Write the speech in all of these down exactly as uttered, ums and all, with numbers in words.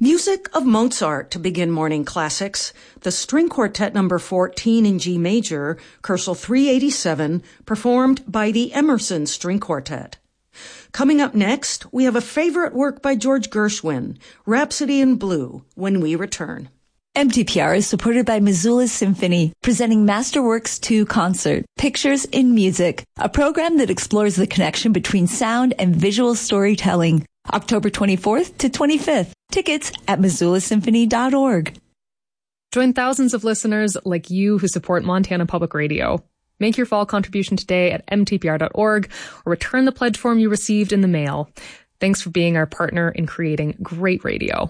Music of Mozart to begin Morning Classics. The String Quartet number fourteen in G major, Kursel three eighty-seven, performed by the Emerson String Quartet. Coming up next, we have a favorite work by George Gershwin, Rhapsody in Blue, when we return. M T P R is supported by Missoula Symphony, presenting Masterworks two Concert, Pictures in Music, a program that explores the connection between sound and visual storytelling. October twenty-fourth to twenty-fifth. Tickets at missoula symphony dot org. Join thousands of listeners like you who support Montana Public Radio. Make your fall contribution today at m t p r dot org or return the pledge form you received in the mail. Thanks for being our partner in creating great radio.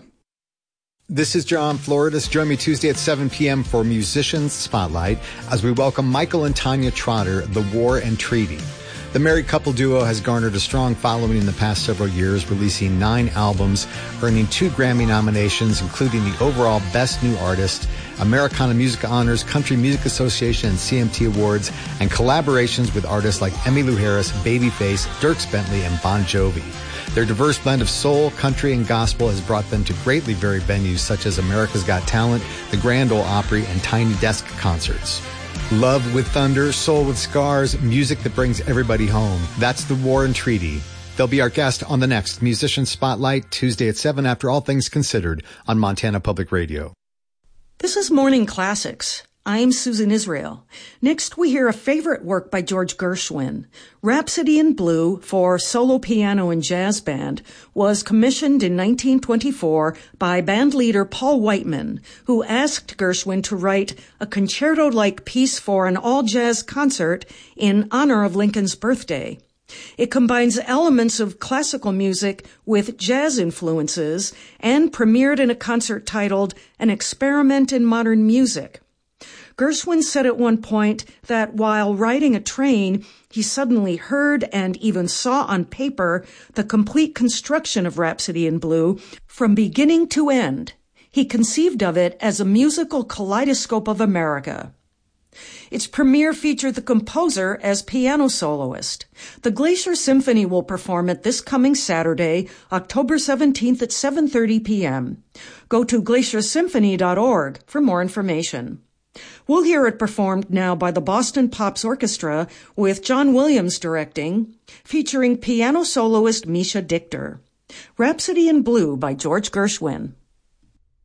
This is John Floridas. Join me Tuesday at seven p.m. for Musicians Spotlight as we welcome Michael and Tanya Trotter, The War and Treaty. The married couple duo has garnered a strong following in the past several years, releasing nine albums, earning two Grammy nominations, including the overall Best New Artist, Americana Music Honors, Country Music Association, and C M T Awards, and collaborations with artists like Emmylou Harris, Babyface, Dierks Bentley, and Bon Jovi. Their diverse blend of soul, country, and gospel has brought them to greatly varied venues such as America's Got Talent, the Grand Ole Opry, and Tiny Desk concerts. Love with thunder, soul with scars, music that brings everybody home. That's The War and Treaty. They'll be our guest on the next Musician Spotlight, Tuesday at seven after All Things Considered on Montana Public Radio. This is Morning Classics. I'm Susan Israel. Next, we hear a favorite work by George Gershwin. Rhapsody in Blue for solo piano and jazz band was commissioned in nineteen twenty-four by band leader Paul Whiteman, who asked Gershwin to write a concerto-like piece for an all-jazz concert in honor of Lincoln's birthday. It combines elements of classical music with jazz influences and premiered in a concert titled An Experiment in Modern Music. Gershwin said at one point that while riding a train, he suddenly heard and even saw on paper the complete construction of Rhapsody in Blue from beginning to end. He conceived of it as a musical kaleidoscope of America. Its premiere featured the composer as piano soloist. The Glacier Symphony will perform it this coming Saturday, October seventeenth at seven thirty p.m. Go to glacier symphony dot org for more information. We'll hear it performed now by the Boston Pops Orchestra with John Williams directing, featuring piano soloist Misha Dichter. Rhapsody in Blue by George Gershwin.